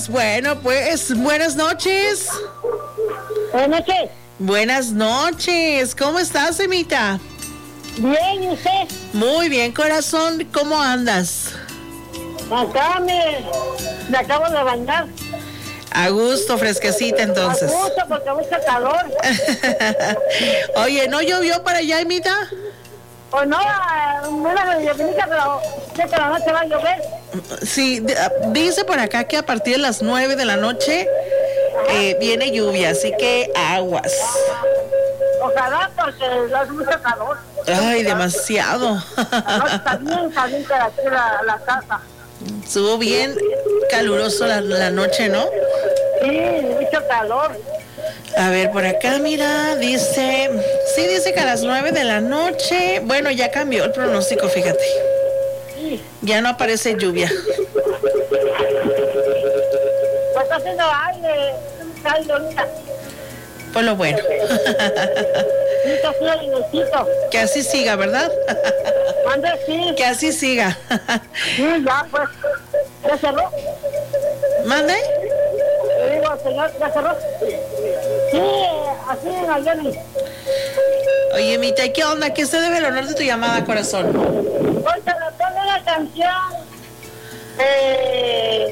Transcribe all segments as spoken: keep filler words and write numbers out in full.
Gracias. Bueno, pues buenas noches. Buenas noches. Buenas noches. ¿Cómo estás, Emita? Bien, ¿y usted? Muy bien, corazón. ¿Cómo andas? Acá me, me acabo de bañar. A gusto, fresquecita entonces. A gusto porque mucho calor. Oye, ¿no llovió para allá, Emita? Pues no, una llovinita, pero sé que la noche va a llover. Sí, dice por acá que a partir de las nueve de la noche eh, viene lluvia, así que aguas. Ojalá, porque hace mucho calor. Ay, demasiado. La noche está bien caliente aquí la, la casa. Estuvo bien caluroso la, la noche, ¿no? Sí, mucho calor. A ver, por acá, mira, dice... Sí, dice que a las nueve de la noche... Bueno, ya cambió el pronóstico, fíjate. Sí. Ya no aparece lluvia. Pues está haciendo aire, aire ahorita. Pues lo bueno. Ahorita sí, airecito. Que así siga, ¿verdad? ¿Mande? Sí. Que así siga. Sí, ya, pues. ¿Ya cerró? ¿Mande? Le digo, señor, ¿ya cerró? Sí, así en Ayeli. Oye, Mita, ¿qué onda? ¿Qué se debe el honor de tu llamada, corazón? Hoy te lo pongo una canción de,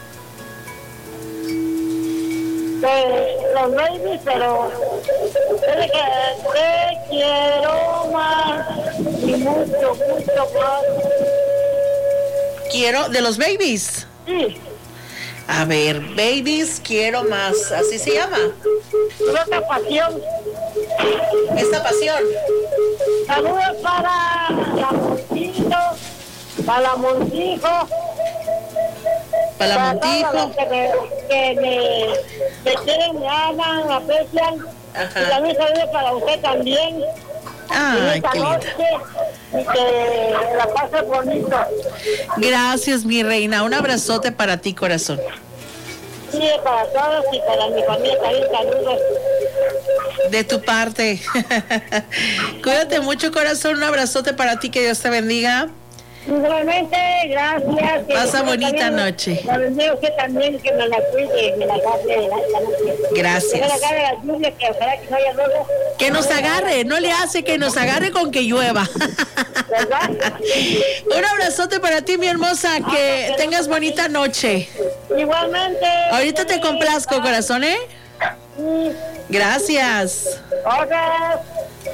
de los Babies, pero es de que te quiero más y mucho, mucho más. Quiero, de los Babies. Sí. A ver, Babies, quiero más. ¿Así se llama? Otra pasión. Esta pasión. Saludos para la Montijo, para la Montijo. Para la Montijo. Que me, que me, me quieren, me aman, me aprecian. Ajá. Y también saludos para usted también. Ay, qué linda. Y que la pase bonito. Gracias, mi reina. Un abrazote para ti, corazón. Sí, para todos y para mi familia también saludos. De tu parte. Cuídate mucho, corazón. Un abrazote para ti. Que Dios te bendiga. Igualmente, gracias. Pasa bonita también, noche. La bendiga usted también, que me la cuide, me la agarre la, la noche. Gracias. Que me la agarre la lluvia, que ojalá que no haya luego. Que nos agarre, no le hace que nos agarre con que llueva. ¿Verdad? Un abrazote para ti, mi hermosa. Que ah, tengas bonita noche. Igualmente. Ahorita te complazco, corazón, ¿eh? Sí. Gracias. Gracias.